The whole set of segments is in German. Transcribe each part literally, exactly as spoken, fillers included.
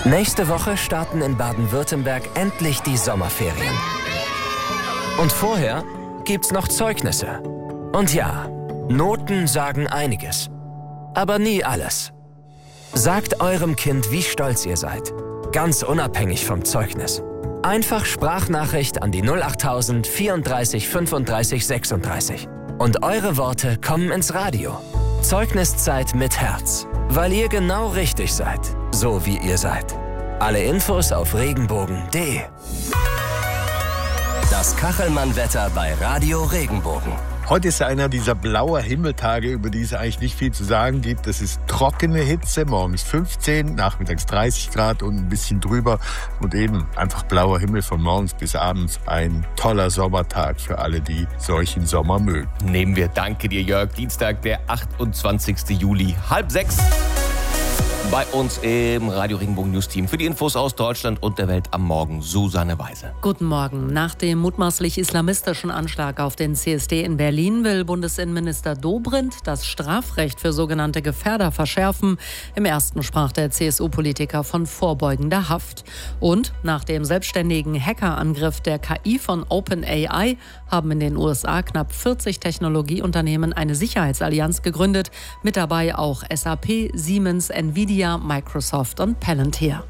Nächste Woche starten in Baden-Württemberg endlich die Sommerferien. Und vorher gibt's noch Zeugnisse. Und ja, Noten sagen einiges. Aber nie alles. Sagt eurem Kind, wie stolz ihr seid. Ganz unabhängig vom Zeugnis. Einfach Sprachnachricht an die null achttausend vierunddreißig fünfunddreißig sechsunddreißig. Und eure Worte kommen ins Radio. Zeugniszeit mit Herz. Weil ihr genau richtig seid. So wie ihr seid. Alle Infos auf regenbogen punkt de. Das Kachelmann-Wetter bei Radio Regenbogen. Heute ist einer dieser blauen Himmeltage, über die es eigentlich nicht viel zu sagen gibt. Es ist trockene Hitze, morgens fünfzehn, nachmittags dreißig Grad und ein bisschen drüber. Und eben einfach blauer Himmel von morgens bis abends. Ein toller Sommertag für alle, die solchen Sommer mögen. Nehmen wir. Danke dir, Jörg. Dienstag, der achtundzwanzigsten Juli, halb sechs. Bei uns im Radio Regenbogen News Team für die Infos aus Deutschland und der Welt am Morgen Susanne Weise. Guten Morgen. Nach dem mutmaßlich islamistischen Anschlag auf den C S D in Berlin will Bundesinnenminister Dobrindt das Strafrecht für sogenannte Gefährder verschärfen. Im ersten sprach der C S U-Politiker von vorbeugender Haft. Und nach dem selbstständigen Hackerangriff der K I von OpenAI haben in den U S A knapp vierzig Technologieunternehmen eine Sicherheitsallianz gegründet. Mit dabei auch S A P, Siemens, Nvidia, Microsoft und Palantir.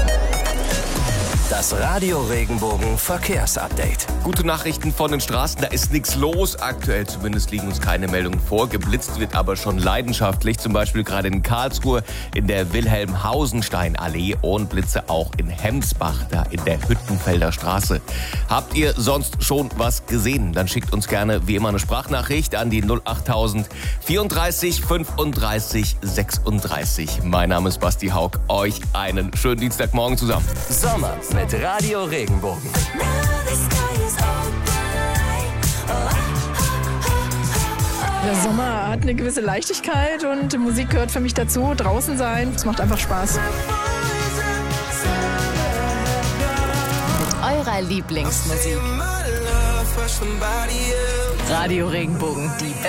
Das Radio Regenbogen Verkehrsupdate. Gute Nachrichten von den Straßen, da ist nichts los. Aktuell zumindest liegen uns keine Meldungen vor. Geblitzt wird aber schon leidenschaftlich. Zum Beispiel gerade in Karlsruhe in der Wilhelm-Hausenstein-Allee und Blitze auch in Hemsbach, da in der Hüttenfelder Straße. Habt ihr sonst schon was gesehen? Dann schickt uns gerne wie immer eine Sprachnachricht an die null achttausend vierunddreißig fünfunddreißig sechsunddreißig. Mein Name ist Basti Haug. Euch einen schönen Dienstagmorgen zusammen. Sommer mit Radio Regenbogen. Der Sommer hat eine gewisse Leichtigkeit und Musik gehört für mich dazu. Draußen sein, es macht einfach Spaß. Mit eurer Lieblingsmusik. Radio Regenbogen, die